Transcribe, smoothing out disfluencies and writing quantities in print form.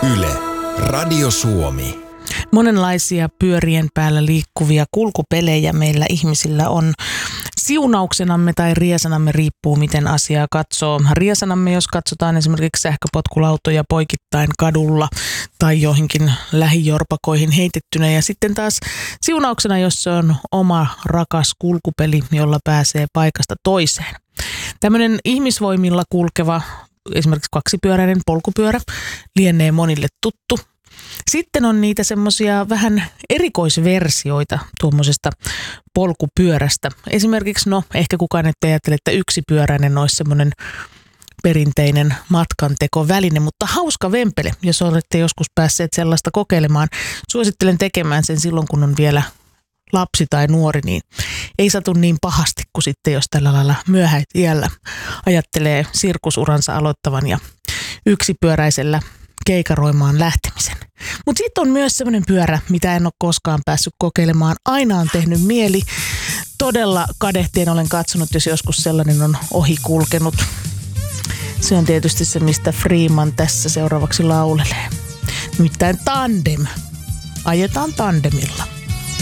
Yle, Radio Suomi. Monenlaisia pyörien päällä liikkuvia kulkupelejä meillä ihmisillä on. Siunauksenamme tai riesanamme riippuu, miten asiaa katsoo. Riesanamme, jos katsotaan esimerkiksi sähköpotkulautoja poikittain kadulla tai joihinkin lähijorpakoihin heitettynä. Ja sitten taas siunauksena, jos se on oma rakas kulkupeli, jolla pääsee paikasta toiseen. Tämmöinen ihmisvoimilla kulkeva, esimerkiksi kaksipyöräinen polkupyörä, lienee monille tuttu. Sitten on niitä semmoisia vähän erikoisversioita tuommoisesta polkupyörästä. Esimerkiksi, ehkä kukaan ei ajattele, että yksipyöräinen olisi semmoinen perinteinen matkantekoväline, mutta hauska vempele, jos olette joskus päässeet sellaista kokeilemaan. Suosittelen tekemään sen silloin, kun on vielä lapsi tai nuori, niin ei satu niin pahasti kuin sitten, jos tällä lailla myöhäiällä ajattelee sirkusuransa aloittavan ja yksipyöräisellä keikaroimaan lähtemisen. Mutta sitten on myös semmoinen pyörä, mitä en ole koskaan päässyt kokeilemaan. Aina on tehnyt mieli. Todella kadehtien olen katsonut, jos joskus sellainen on ohi kulkenut. Se on tietysti se, mistä Freeman tässä seuraavaksi laulelee. Nimittäin tandem. Ajetaan tandemilla.